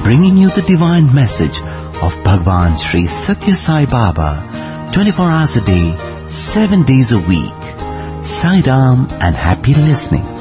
bringing you the divine message of Bhagwan Sri Satya Sai Baba, 24 hours a day, 7 days a week. Sai Ram and happy listening.